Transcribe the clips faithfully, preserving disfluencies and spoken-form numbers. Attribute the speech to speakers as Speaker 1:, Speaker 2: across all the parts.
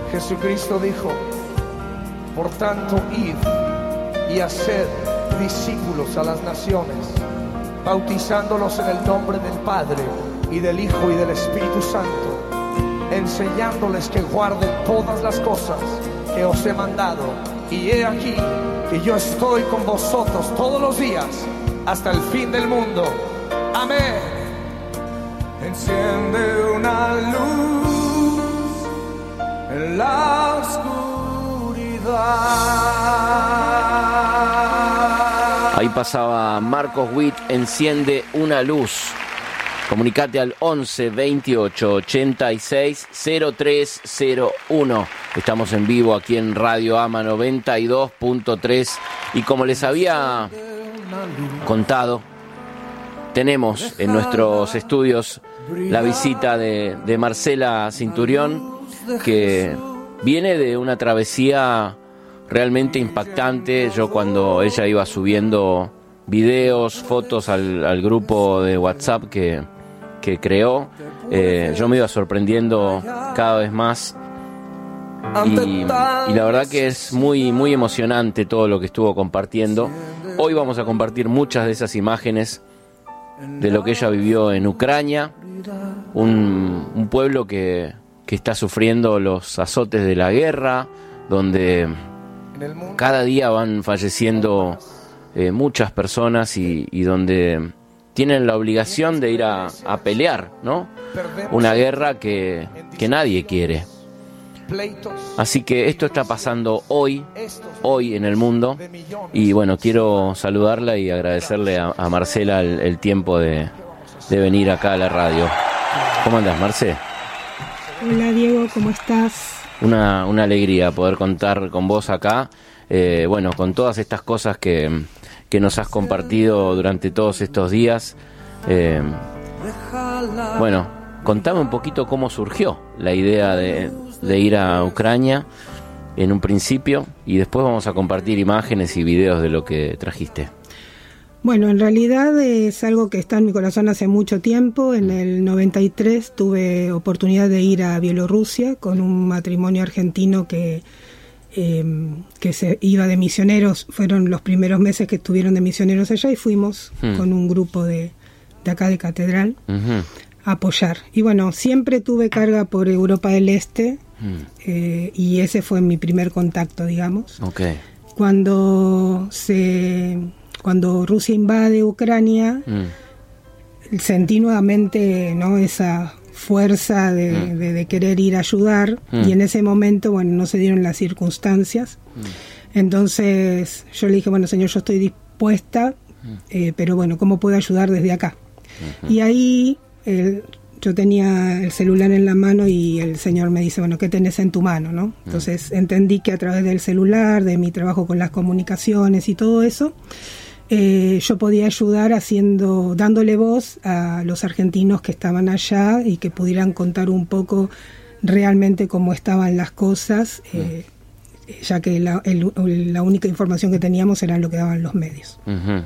Speaker 1: Jesucristo dijo: por tanto, id y haced discípulos a las naciones, bautizándolos en el nombre del Padre y del Hijo y del Espíritu Santo, enseñándoles que guarden todas las cosas que os he mandado. Y he aquí que yo estoy con vosotros todos los días hasta el fin del mundo. Amén. Enciende una luz en la oscuridad.
Speaker 2: Ahí pasaba Marcos Witt, Enciende una luz. Comunicate al once veintiocho ochenta y seis cero tres cero uno. Estamos en vivo aquí en Radio AMA noventa y dos punto tres. Y como les había contado, tenemos en nuestros estudios la visita de, de Marcela Cinturión, que viene de una travesía realmente impactante. Yo, cuando ella iba subiendo videos, fotos al, al grupo de WhatsApp que, que creó, eh, yo me iba sorprendiendo cada vez más. Y, y la verdad que es muy, muy emocionante todo lo que estuvo compartiendo. Hoy vamos a compartir muchas de esas imágenes de lo que ella vivió en Ucrania, un, un pueblo que, que está sufriendo los azotes de la guerra, donde cada día van falleciendo eh, muchas personas y, y donde tienen la obligación de ir a, a pelear, ¿no? Una guerra que, que nadie quiere. Así que esto está pasando hoy, hoy en el mundo. Y bueno, quiero saludarla y agradecerle a, a Marcela el, el tiempo de, de venir acá a la radio. ¿Cómo andás, Marce?
Speaker 3: Hola, Diego, ¿cómo estás?
Speaker 2: Una, una alegría poder contar con vos acá, eh, bueno, con todas estas cosas que, que nos has compartido durante todos estos días. Eh, bueno, contame un poquito cómo surgió la idea de, de ir a Ucrania en un principio, y después vamos a compartir imágenes y videos de lo que trajiste.
Speaker 3: Bueno, en realidad es algo que está en mi corazón hace mucho tiempo. En el noventa y tres tuve oportunidad de ir a Bielorrusia con un matrimonio argentino que, eh, que se iba de misioneros. Fueron los primeros meses que estuvieron de misioneros allá, y fuimos hmm. con un grupo de, de acá de Catedral uh-huh. a apoyar. Y bueno, siempre tuve carga por Europa del Este, hmm. eh, y ese fue mi primer contacto, digamos.
Speaker 2: Okay.
Speaker 3: Cuando se... Cuando Rusia invade Ucrania, mm. sentí nuevamente, ¿no?, esa fuerza de, mm. de, de querer ir a ayudar, mm. y en ese momento, bueno, no se dieron las circunstancias. Mm. Entonces yo le dije, bueno, señor, yo estoy dispuesta, mm. eh, pero bueno, ¿cómo puedo ayudar desde acá? Mm-hmm. Y ahí eh, yo tenía el celular en la mano y el señor me dice, bueno, ¿qué tenés en tu mano, no? Entonces mm. entendí que a través del celular, de mi trabajo con las comunicaciones y todo eso, Eh, yo podía ayudar haciendo, dándole voz a los argentinos que estaban allá y que pudieran contar un poco realmente cómo estaban las cosas, eh, mm. ya que la, el, la única información que teníamos era lo que daban los medios. Uh-huh.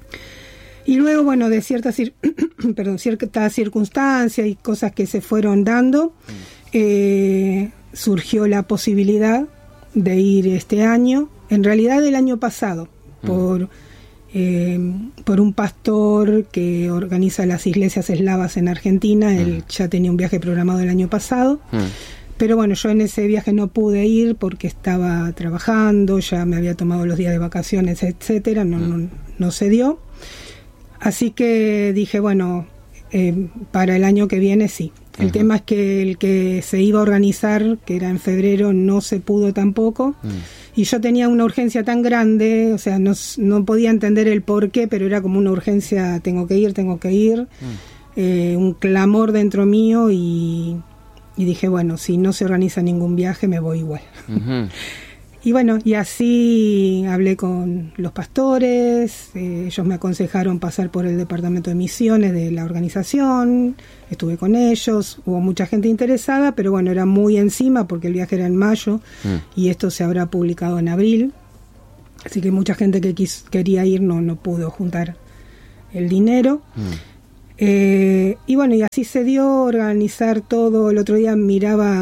Speaker 3: Y luego, bueno, de ciertas cir- perdón, ciertas circunstancias y cosas que se fueron dando, mm. eh, surgió la posibilidad de ir este año, en realidad el año pasado, mm. por... Eh, por un pastor que organiza las iglesias eslavas en Argentina. Mm. Él ya tenía un viaje programado el año pasado, mm. pero bueno, yo en ese viaje no pude ir porque estaba trabajando, ya me había tomado los días de vacaciones, etcétera, no, mm. no, no se dio. Así que dije, bueno, eh, para el año que viene sí. El uh-huh. tema es que el que se iba a organizar, que era en febrero, no se pudo tampoco. Mm. Y yo tenía una urgencia tan grande, o sea, no, no podía entender el por qué, pero era como una urgencia, tengo que ir, tengo que ir. Mm. Eh, un clamor dentro mío, y, y dije, bueno, si no se organiza ningún viaje, me voy igual. Uh-huh. Y bueno, y así hablé con los pastores, eh, ellos me aconsejaron pasar por el departamento de misiones de la organización, estuve con ellos, hubo mucha gente interesada, pero bueno, era muy encima porque el viaje era en mayo mm. y esto se habrá publicado en abril, así que mucha gente que quis, quería ir no, no pudo juntar el dinero. Mm. Eh, y bueno, y así se dio organizar todo. El otro día miraba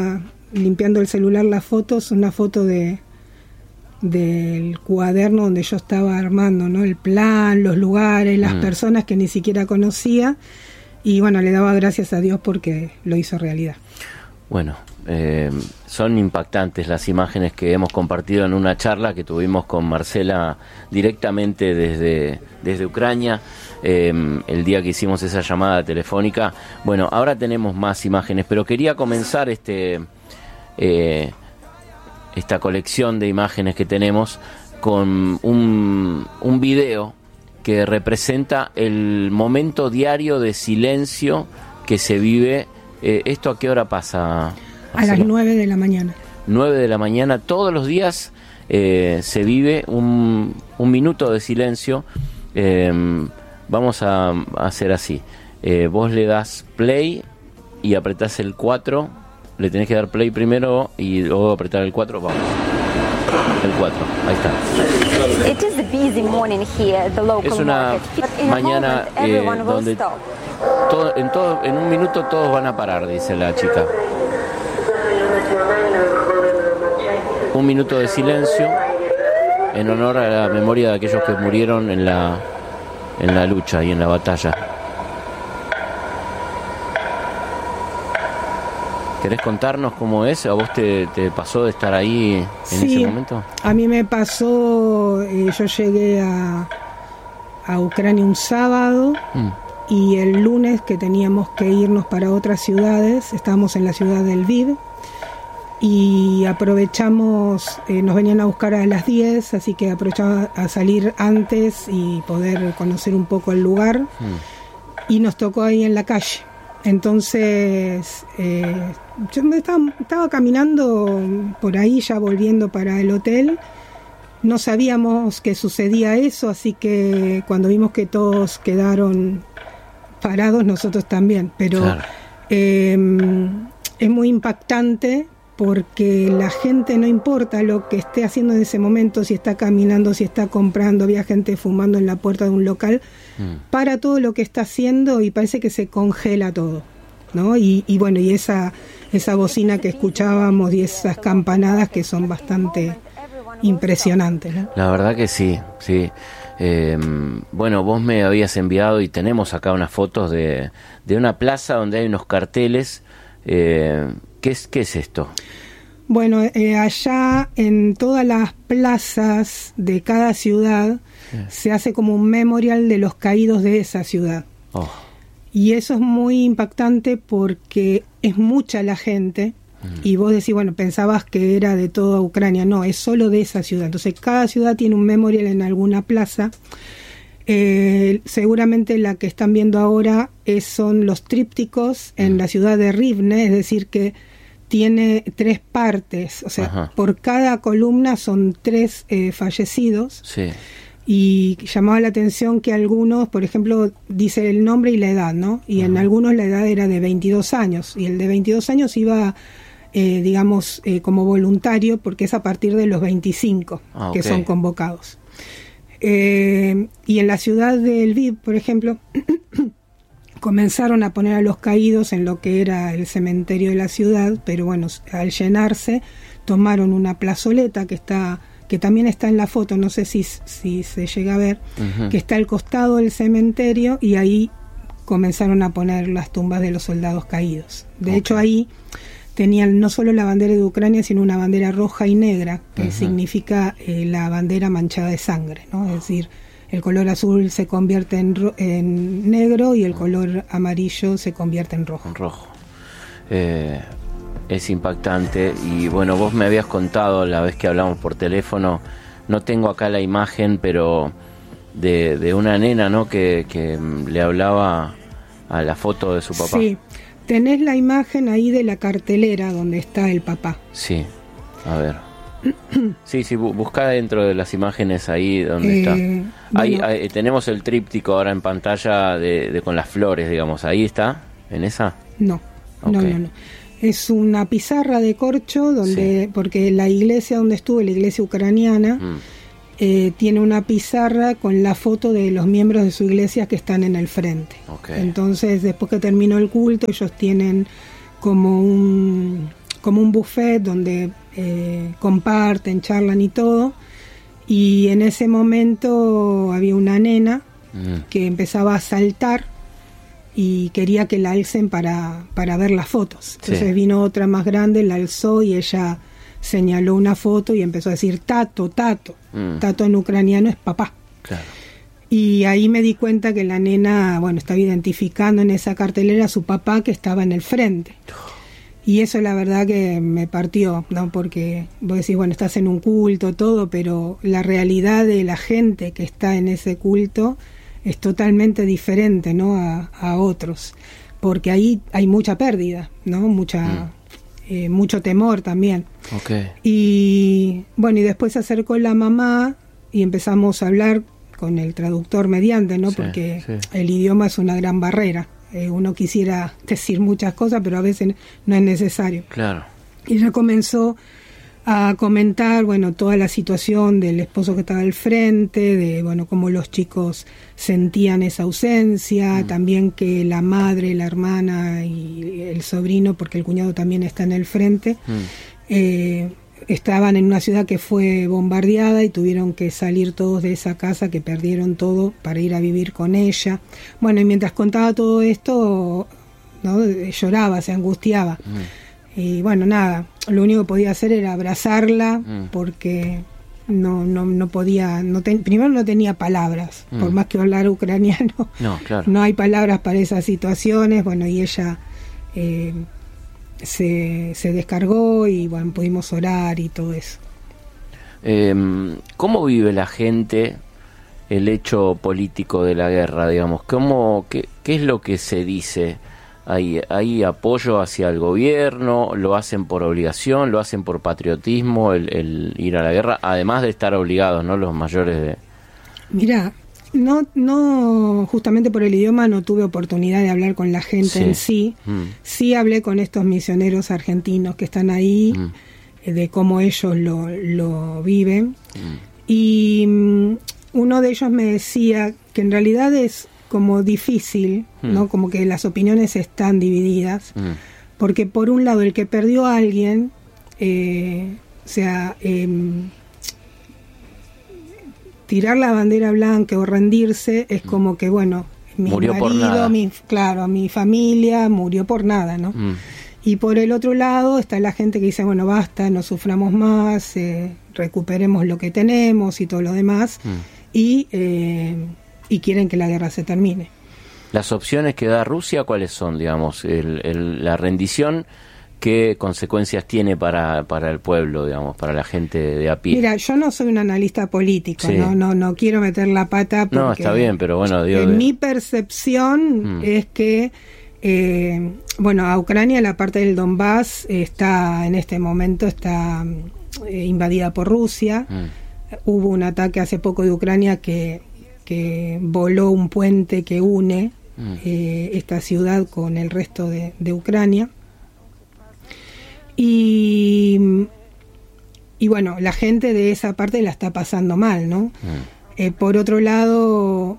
Speaker 3: limpiando el celular las fotos, una foto de del cuaderno donde yo estaba armando, ¿no? El plan, los lugares, las mm. personas que ni siquiera conocía, y bueno, le daba gracias a Dios porque lo hizo realidad.
Speaker 2: Bueno, eh, son impactantes las imágenes que hemos compartido en una charla que tuvimos con Marcela directamente desde, desde Ucrania, eh, el día que hicimos esa llamada telefónica. Bueno, ahora tenemos más imágenes, pero quería comenzar este eh, esta colección de imágenes que tenemos con un, un video que representa el momento diario de silencio que se vive. Eh, ¿Esto a qué hora pasa?
Speaker 3: A las nueve de la mañana.
Speaker 2: nueve de la mañana, todos los días eh, se vive un, un minuto de silencio. Eh, vamos a, a hacer así. Eh, vos le das play y apretás el cuatro. Le tenés que dar play primero y luego apretar el cuatro. Vamos. El cuatro, ahí está.
Speaker 4: It is a busy morning here, the local
Speaker 2: es una
Speaker 4: market.
Speaker 2: mañana eh, donde todo, en, todo, en un minuto todos van a parar, dice la chica. Un minuto de silencio en honor a la memoria de aquellos que murieron en la, en la lucha y en la batalla. ¿Querés contarnos cómo es? ¿A vos te, te pasó de estar ahí en
Speaker 3: sí,
Speaker 2: ese momento?
Speaker 3: A mí me pasó, eh, yo llegué a, a Ucrania un sábado mm. y el lunes que teníamos que irnos para otras ciudades, estábamos en la ciudad de Lviv y aprovechamos, eh, nos venían a buscar a las diez, así que aprovechamos a salir antes y poder conocer un poco el lugar mm. y nos tocó ahí en la calle. Entonces eh, yo me estaba, estaba caminando por ahí ya volviendo para el hotel, no sabíamos que sucedía eso, así que cuando vimos que todos quedaron parados, nosotros también, pero claro. eh, es muy impactante porque la gente, no importa lo que esté haciendo en ese momento, si está caminando, si está comprando, había gente fumando en la puerta de un local, mm. para todo lo que está haciendo y parece que se congela todo, ¿no? Y, y bueno, y esa, esa bocina que escuchábamos y esas campanadas que son bastante impresionantes, ¿no?
Speaker 2: La verdad que sí, sí. Eh, bueno, vos me habías enviado y tenemos acá unas fotos de, de una plaza donde hay unos carteles. Eh, ¿Qué es, qué es esto?
Speaker 3: Bueno, eh, allá en todas las plazas de cada ciudad sí. se hace como un memorial de los caídos de esa ciudad. Oh. Y eso es muy impactante porque es mucha la gente mm. y vos decís, bueno, pensabas que era de toda Ucrania. No, es solo de esa ciudad. Entonces cada ciudad tiene un memorial en alguna plaza. Eh, seguramente la que están viendo ahora es, son los trípticos en mm. la ciudad de Rivne, es decir que tiene tres partes, o sea, Ajá. por cada columna son tres eh, fallecidos. Sí. Y llamaba la atención que algunos, por ejemplo, dice el nombre y la edad, ¿no? Y Ajá. en algunos la edad era de veintidós años, y el de veintidós años iba, eh, digamos, eh, como voluntario, porque es a partir de los veinticinco ah, okay. que son convocados. Eh, y en la ciudad de Lviv, por ejemplo, comenzaron a poner a los caídos en lo que era el cementerio de la ciudad, pero bueno, al llenarse tomaron una plazoleta que está, que también está en la foto, no sé si, si se llega a ver, uh-huh. que está al costado del cementerio, y ahí comenzaron a poner las tumbas de los soldados caídos. De okay. hecho ahí tenían no solo la bandera de Ucrania, sino una bandera roja y negra, que uh-huh. significa eh, la bandera manchada de sangre, ¿no? Es decir, el color azul se convierte en, ro- en negro y el color amarillo se convierte en rojo.
Speaker 2: En rojo. Eh, es impactante. Y bueno, vos me habías contado la vez que hablamos por teléfono, no tengo acá la imagen, pero de, de una nena, ¿no? Que, que le hablaba a la foto de su papá.
Speaker 3: Sí, tenés la imagen ahí de la cartelera donde está el papá.
Speaker 2: Sí, a ver. Sí, sí, busca dentro de las imágenes ahí donde eh, está. Ahí, bueno. ahí tenemos el tríptico ahora en pantalla de, de con las flores, digamos. ¿Ahí está? ¿En esa?
Speaker 3: No, okay. no, no, no. Es una pizarra de corcho donde, sí. porque la iglesia donde estuve, la iglesia ucraniana, mm. eh, tiene una pizarra con la foto de los miembros de su iglesia que están en el frente. Okay. Entonces, después que terminó el culto, ellos tienen como un como un buffet donde eh, comparten, charlan y todo. Y en ese momento había una nena mm. que empezaba a saltar y quería que la alcen para, para ver las fotos. Entonces sí. vino otra más grande, la alzó y ella señaló una foto y empezó a decir tato, tato. Mm. Tato en ucraniano es papá.
Speaker 2: Claro.
Speaker 3: Y ahí me di cuenta que la nena, bueno, estaba identificando en esa cartelera a su papá que estaba en el frente. Y eso la verdad que me partió, ¿no? Porque vos decís, bueno, estás en un culto, todo, pero la realidad de la gente que está en ese culto es totalmente diferente, ¿no? A, a otros. Porque ahí hay mucha pérdida, ¿no? Mucha, mm. eh, mucho temor también.
Speaker 2: Okay.
Speaker 3: Y bueno, y después se acercó la mamá y empezamos a hablar con el traductor mediante, ¿no? Sí, porque sí. el idioma es una gran barrera. Eh, uno quisiera decir muchas cosas, pero a veces no es necesario.
Speaker 2: Claro.
Speaker 3: Y ella comenzó a comentar, bueno, toda la situación del esposo que estaba al frente, de, bueno, cómo los chicos sentían esa ausencia, mm. también que la madre, la hermana y el sobrino, porque el cuñado también está en el frente, mm. eh, estaban en una ciudad que fue bombardeada y tuvieron que salir todos de esa casa, que perdieron todo para ir a vivir con ella. Bueno, y mientras contaba todo esto, ¿no? lloraba, se angustiaba. Mm. Y bueno, nada, lo único que podía hacer era abrazarla, mm. porque no no no podía, no ten, primero no tenía palabras, mm. por más que hablar ucraniano,
Speaker 2: no, claro.
Speaker 3: no hay palabras para esas situaciones. Bueno, y ella... Eh, Se, se descargó y bueno, pudimos orar y todo eso.
Speaker 2: Eh, ¿Cómo vive la gente el hecho político de la guerra, digamos? ¿Cómo, qué, qué es lo que se dice? ¿Hay, ¿Hay apoyo hacia el gobierno? ¿Lo hacen por obligación? ¿Lo hacen por patriotismo el, el ir a la guerra? Además de estar obligados, ¿no? Los mayores de...
Speaker 3: Mirá, No, no, justamente por el idioma no tuve oportunidad de hablar con la gente sí. en sí. Mm. Sí hablé con estos misioneros argentinos que están ahí, mm. eh, de cómo ellos lo, lo viven. Mm. Y um, uno de ellos me decía que en realidad es como difícil, mm. ¿no? Como que las opiniones están divididas. Mm. Porque por un lado el que perdió a alguien, eh, o sea... Eh, tirar la bandera blanca o rendirse es como que, bueno, mi
Speaker 2: murió
Speaker 3: marido,
Speaker 2: por nada.
Speaker 3: Mi, claro, mi familia murió por nada, ¿no? Mm. Y por el otro lado está la gente que dice, bueno, basta, no suframos más, eh, recuperemos lo que tenemos y todo lo demás, mm. y, eh, y quieren que la guerra se termine.
Speaker 2: Las opciones que da Rusia, ¿cuáles son, digamos? El, el, la rendición... ¿Qué consecuencias tiene para, para el pueblo, digamos, para la gente de a pie?
Speaker 3: Mira, yo no soy un analista político, sí. no, no, no quiero meter la pata porque...
Speaker 2: No, está bien, pero bueno... Digo,
Speaker 3: en
Speaker 2: de...
Speaker 3: mi percepción mm. es que, eh, bueno, a Ucrania, la parte del Donbass está, en este momento, está eh, invadida por Rusia. Mm. Hubo un ataque hace poco de Ucrania que, que voló un puente que une mm. eh, esta ciudad con el resto de, de Ucrania. Y, y bueno, la gente de esa parte la está pasando mal, ¿no? Mm. Eh, por otro lado,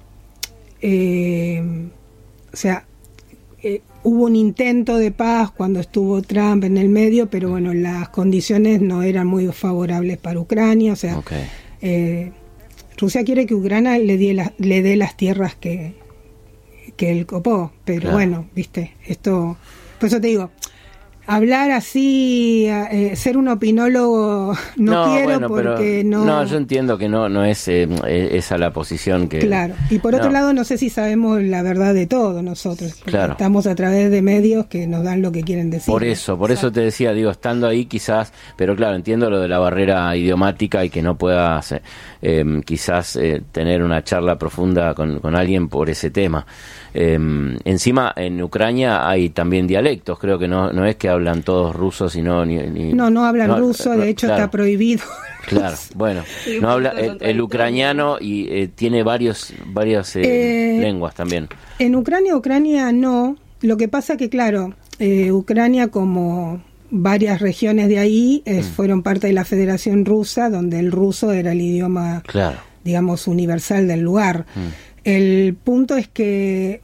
Speaker 3: eh, o sea, eh, hubo un intento de paz cuando estuvo Trump en el medio, pero bueno, las condiciones no eran muy favorables para Ucrania. O sea, okay. eh, Rusia quiere que Ucrania le dé, la, le dé las tierras que, que él copó, pero claro. bueno, viste, esto, por eso te digo... Hablar así, eh, ser un opinólogo, no, no quiero bueno, porque no...
Speaker 2: No, yo entiendo que no no es eh, esa la posición que...
Speaker 3: Claro, y por otro no. lado no sé si sabemos la verdad de todo nosotros, porque
Speaker 2: claro.
Speaker 3: estamos a través de medios que nos dan lo que quieren decir.
Speaker 2: Por eso, por Exacto. eso te decía, digo, estando ahí quizás, pero claro, entiendo lo de la barrera idiomática y que no puedas eh, quizás eh, tener una charla profunda con, con alguien por ese tema. Eh, encima en Ucrania hay también dialectos, creo que no no es que hablan todos rusos sino ni, ni
Speaker 3: no no hablan no, ruso, de hecho claro, está prohibido.
Speaker 2: Claro, bueno, no habla el, el ucraniano y eh, tiene varios varias eh, eh, lenguas también.
Speaker 3: En Ucrania, Ucrania no. Lo que pasa que claro, eh, Ucrania como varias regiones de ahí eh, mm. fueron parte de la Federación Rusa, donde el ruso era el idioma,
Speaker 2: claro.
Speaker 3: digamos, universal del lugar. Mm. El punto es que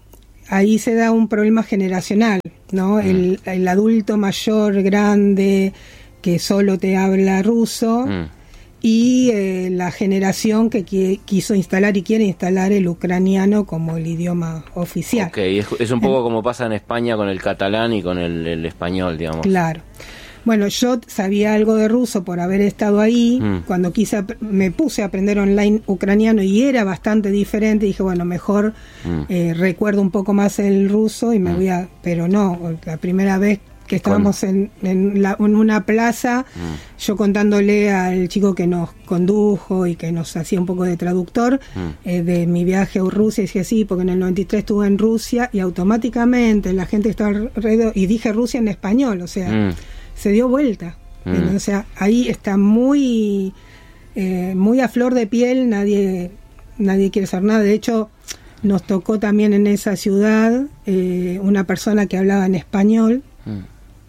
Speaker 3: ahí se da un problema generacional, ¿no? Mm. El, el adulto mayor, grande, que solo te habla ruso, mm. y eh, la generación que qui- quiso instalar y quiere instalar el ucraniano como el idioma oficial.
Speaker 2: Ok, es, es un poco en, como pasa en España con el catalán y con el, el español, digamos.
Speaker 3: Claro. Bueno, yo sabía algo de ruso por haber estado ahí. Mm. Cuando quise, me puse a aprender online ucraniano y era bastante diferente. Dije, bueno, mejor mm. eh, recuerdo un poco más el ruso y me mm. voy a... Pero no, la primera vez que estábamos en, en, la, en una plaza, mm. yo contándole al chico que nos condujo y que nos hacía un poco de traductor mm. eh, de mi viaje a Rusia, y dije sí, porque en el noventa y tres estuve en Rusia y automáticamente la gente que estaba alrededor, y dije Rusia en español, o sea... Mm. se dio vuelta, mm. o sea, ahí está muy eh, muy a flor de piel, nadie nadie quiere saber nada. De hecho, nos tocó también en esa ciudad eh, una persona que hablaba en español mm.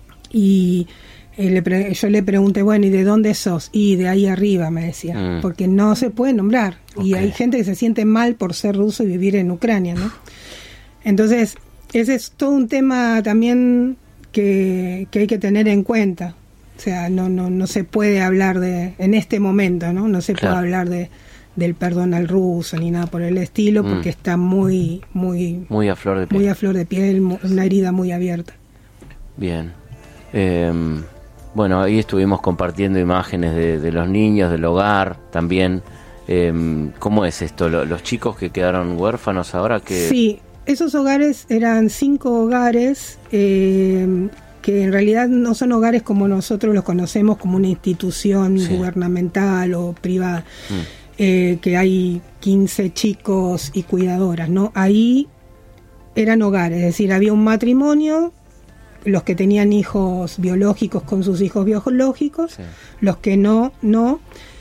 Speaker 3: y eh, le pre- yo le pregunté, bueno, ¿y de dónde sos? Y de ahí arriba, me decía, mm. porque no se puede nombrar, okay. Y hay gente que se siente mal por ser ruso y vivir en Ucrania, ¿no? Entonces, ese es todo un tema también Que, que hay que tener en cuenta. O sea, no no no se puede hablar de, en este momento, ¿no? No se
Speaker 2: claro.
Speaker 3: puede hablar de del perdón al ruso ni nada por el estilo, mm. porque está muy muy
Speaker 2: muy a flor de piel.
Speaker 3: Muy a flor de piel, una herida muy abierta.
Speaker 2: Bien. Eh, bueno, ahí estuvimos compartiendo imágenes de, de los niños, del hogar, también. Eh, ¿Cómo es esto? Los chicos que quedaron huérfanos ahora que...
Speaker 3: Sí. Esos hogares eran cinco hogares eh, que en realidad no son hogares como nosotros los conocemos, como una institución sí. gubernamental o privada, mm. eh, que hay quince chicos y cuidadoras, ¿no? Ahí eran hogares, es decir, había un matrimonio, los que tenían hijos biológicos con sus hijos biológicos, sí. los que no, no,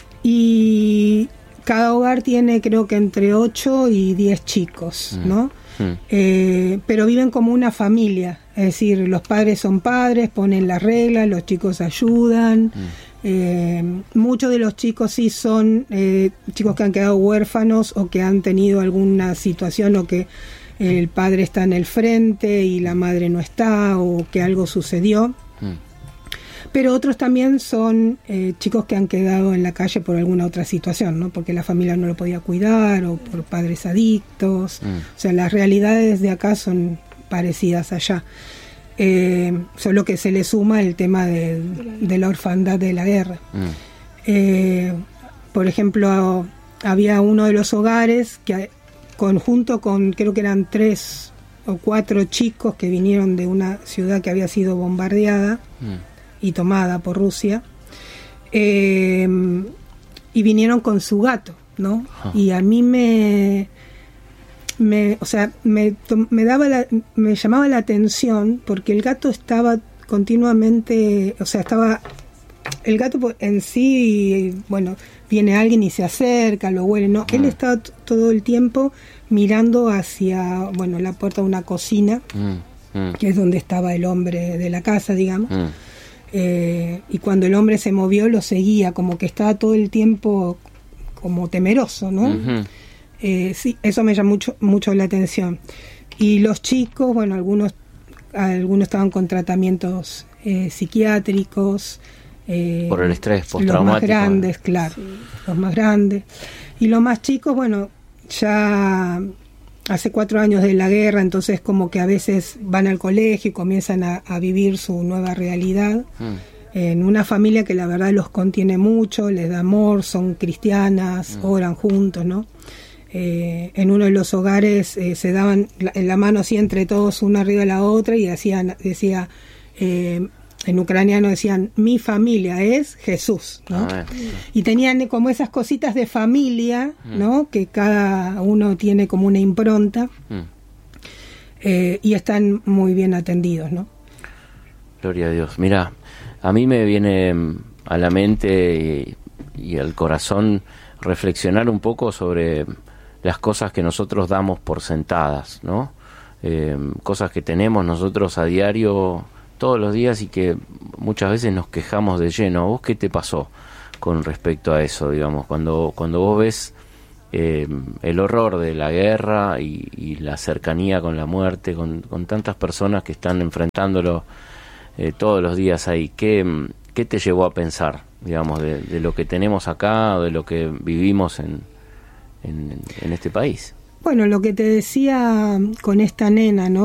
Speaker 3: y cada hogar tiene creo que entre ocho y diez chicos, mm. ¿no? Mm. Eh, pero viven como una familia, es decir, los padres son padres, ponen las reglas, los chicos ayudan, mm. eh, muchos de los chicos sí son eh, chicos que han quedado huérfanos o que han tenido alguna situación o que el padre está en el frente y la madre no está o que algo sucedió. Mm. Pero otros también son eh, chicos que han quedado en la calle por alguna otra situación, ¿no? Porque la familia no lo podía cuidar o por padres adictos. Mm. O sea, las realidades de acá son parecidas allá. Eh, solo que se le suma el tema de, de la orfandad de la guerra. Mm. Eh, por ejemplo, había uno de los hogares que conjunto con, creo que eran tres o cuatro chicos que vinieron de una ciudad que había sido bombardeada. Mm. y tomada por Rusia, eh, y vinieron con su gato, ¿no? Ah. Y a mí me, me o sea, me, me daba la, me llamaba la atención porque el gato estaba continuamente, o sea, estaba, el gato en sí, bueno, viene alguien y se acerca, lo huele, ¿no? Mm. Él estaba t- todo el tiempo mirando hacia, bueno, la puerta de una cocina, mm. Mm. que es donde estaba el hombre de la casa, digamos. Mm. Eh, y cuando el hombre se movió lo seguía, como que estaba todo el tiempo como temeroso, ¿no? Uh-huh. Eh, sí, eso me llamó mucho, mucho la atención. Y los chicos, bueno, algunos algunos estaban con tratamientos eh, psiquiátricos. Eh,
Speaker 2: Por el estrés postraumático.
Speaker 3: Los más grandes, claro, sí. los más grandes. Y los más chicos, bueno, ya... hace cuatro años de la guerra, entonces como que a veces van al colegio y comienzan a, a vivir su nueva realidad mm. en una familia que la verdad los contiene mucho, les da amor, son cristianas, mm. oran juntos, ¿no? Eh, en uno de los hogares eh, se daban la, la mano así entre todos, una arriba de la otra, y hacían, decía, eh, en ucraniano decían, mi familia es Jesús, ¿no? Ah, y tenían como esas cositas de familia, mm. ¿no? Que cada uno tiene como una impronta, mm. eh, y están muy bien atendidos, ¿no?
Speaker 2: Gloria a Dios. Mira, a mí me viene a la mente y, y al corazón reflexionar un poco sobre las cosas que nosotros damos por sentadas, ¿no? Eh, cosas que tenemos nosotros a diario, todos los días, y que muchas veces nos quejamos de lleno. ¿Vos qué te pasó con respecto a eso, digamos? Cuando cuando vos ves eh, el horror de la guerra y, y la cercanía con la muerte, con, con tantas personas que están enfrentándolo eh, todos los días ahí. ¿Qué, qué te llevó a pensar, digamos, de, de lo que tenemos acá o de lo que vivimos en, en, en este país?
Speaker 3: Bueno, lo que te decía con esta nena, ¿no?